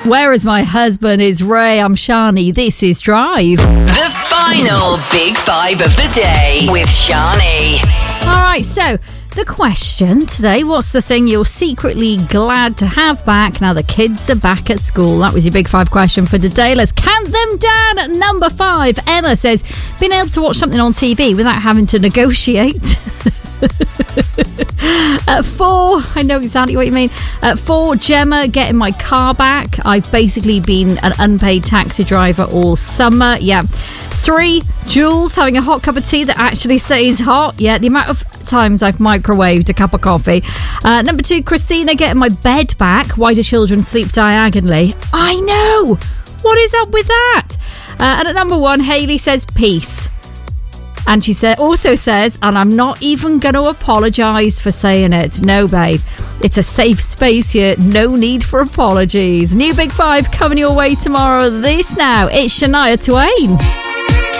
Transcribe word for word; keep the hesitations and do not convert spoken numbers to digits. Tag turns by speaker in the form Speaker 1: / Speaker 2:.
Speaker 1: Whereas my husband is Ray, I'm Shani. This is Drive.
Speaker 2: The final Big Five of the day with Shani.
Speaker 1: All right, so the question today, what's the thing you're secretly glad to have back now the kids are back at school? That was your Big Five question for today. Let's count them down. At number five, Emma says, being able to watch something on T V without having to negotiate. At four, I know exactly what you mean. At four, Gemma, getting my car back. I've basically been an unpaid taxi driver all summer. Yeah. Three, Jules, having a hot cup of tea that actually stays hot. Yeah, the amount of times I've microwaved a cup of coffee. Uh, number two, Christina, getting my bed back. Why do children sleep diagonally? I know! What is up with that? Uh, and at number one, Hayley says peace. And she said, also says, and I'm not even going to apologise for saying it. No, babe. It's a safe space here. No need for apologies. New Big Five coming your way tomorrow. This now, it's Shania Twain.